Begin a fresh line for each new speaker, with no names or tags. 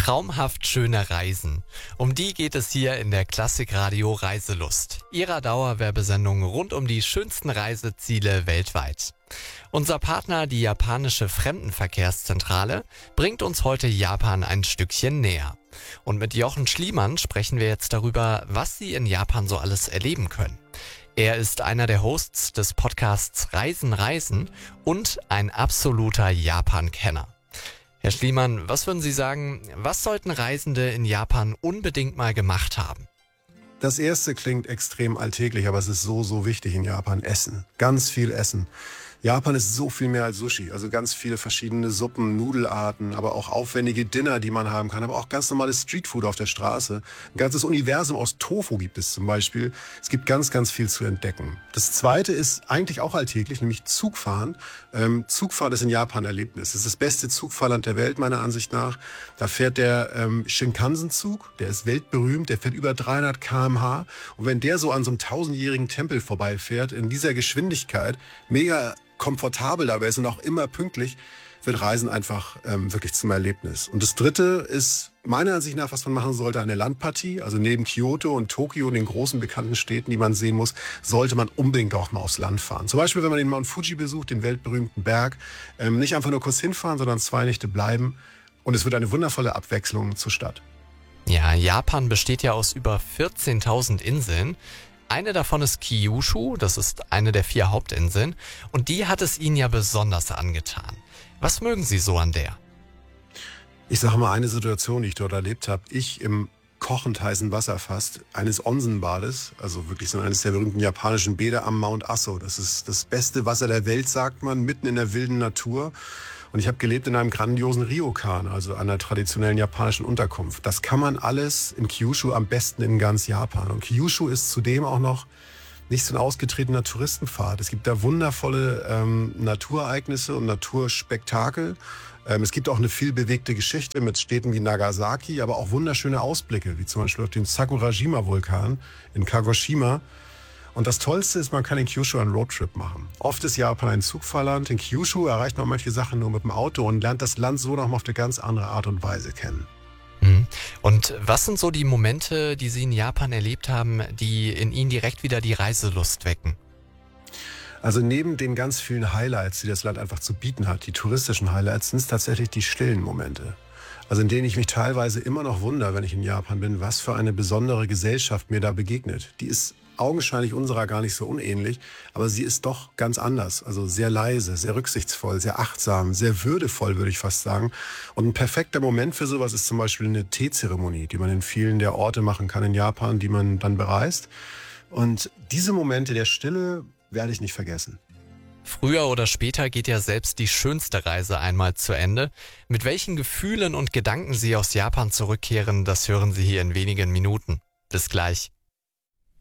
Traumhaft schöne Reisen. Um die geht es hier in der Klassikradio Reiselust, Ihrer Dauerwerbesendung rund um die schönsten Reiseziele weltweit. Unser Partner, die japanische Fremdenverkehrszentrale, bringt uns heute Japan ein Stückchen näher. Und mit Jochen Schliemann sprechen wir jetzt darüber, was Sie in Japan so alles erleben können. Er ist einer der Hosts des Podcasts Reisen, Reisen und ein absoluter Japan-Kenner. Herr Schliemann, was würden Sie sagen, was sollten Reisende in Japan unbedingt mal gemacht haben?
Das erste klingt extrem alltäglich, aber es ist so wichtig in Japan. Essen. Ganz viel Essen. Japan ist so viel mehr als Sushi. Also ganz viele verschiedene Suppen, Nudelarten, aber auch aufwendige Dinner, die man haben kann. Aber auch ganz normales Streetfood auf der Straße. Ein ganzes Universum aus Tofu gibt es zum Beispiel. Es gibt ganz viel zu entdecken. Das zweite ist eigentlich auch alltäglich, nämlich Zugfahren. Zugfahren ist in Japan ein Erlebnis. Es ist das beste Zugfahrland der Welt, meiner Ansicht nach. Da fährt der Shinkansen-Zug, der ist weltberühmt, der fährt über 300 km/h. Und wenn der so an so einem 1000-jährigen Tempel vorbeifährt, in dieser Geschwindigkeit, mega komfortabel dabei ist und auch immer pünktlich, wird Reisen einfach wirklich zum Erlebnis. Und das dritte ist meiner Ansicht nach, was man machen sollte, eine Landpartie. Also neben Kyoto und Tokio und den großen bekannten Städten, die man sehen muss, sollte man unbedingt auch mal aufs Land fahren. Zum Beispiel, wenn man den Mount Fuji besucht, den weltberühmten Berg, nicht einfach nur kurz hinfahren, sondern 2 Nächte bleiben. Und es wird eine wundervolle Abwechslung zur Stadt.
Ja, Japan besteht ja aus über 14.000 Inseln. Eine davon ist Kyushu, das ist eine der 4 Hauptinseln. Und die hat es Ihnen ja besonders angetan. Was mögen Sie so an der?
Ich sage mal, eine Situation, die ich dort erlebt habe. Ich im kochend heißen Wasser fast, eines Onsenbades, also wirklich so eines der berühmten japanischen Bäder am Mount Aso. Das ist das beste Wasser der Welt, sagt man, mitten in der wilden Natur. Und ich habe gelebt in einem grandiosen Ryokan, also einer traditionellen japanischen Unterkunft. Das kann man alles in Kyushu am besten in ganz Japan. Und Kyushu ist zudem auch noch nicht so ein ausgetretener Touristenpfad. Es gibt da wundervolle Naturereignisse und Naturspektakel. Es gibt auch eine vielbewegte Geschichte mit Städten wie Nagasaki, aber auch wunderschöne Ausblicke, wie zum Beispiel auf den Sakurajima-Vulkan in Kagoshima. Und das Tollste ist, man kann in Kyushu einen Roadtrip machen. Oft ist Japan ein Zugfahrland. In Kyushu erreicht man manche Sachen nur mit dem Auto und lernt das Land so nochmal auf eine ganz andere Art und Weise kennen.
Und was sind so die Momente, die Sie in Japan erlebt haben, die in Ihnen direkt wieder die Reiselust wecken?
Also neben den ganz vielen Highlights, die das Land einfach zu bieten hat, die touristischen Highlights, sind es tatsächlich die stillen Momente. Also in denen ich mich teilweise immer noch wundere, wenn ich in Japan bin, was für eine besondere Gesellschaft mir da begegnet. Die ist augenscheinlich unserer gar nicht so unähnlich, aber sie ist doch ganz anders. Also sehr leise, sehr rücksichtsvoll, sehr achtsam, sehr würdevoll, würde ich fast sagen. Und ein perfekter Moment für sowas ist zum Beispiel eine Teezeremonie, die man in vielen der Orte machen kann in Japan, die man dann bereist. Und diese Momente der Stille werde ich nicht vergessen.
Früher oder später geht ja selbst die schönste Reise einmal zu Ende. Mit welchen Gefühlen und Gedanken Sie aus Japan zurückkehren, das hören Sie hier in wenigen Minuten. Bis gleich.